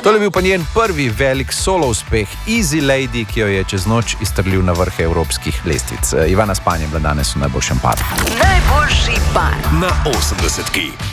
Tole je bil pa njen prvi velik solo uspeh Easy Lady, ki jo je čez noč izstrelil na vrh evropskih lestvic. Ivana Span je bila danes v najboljšem paru. Najboljši par na 80.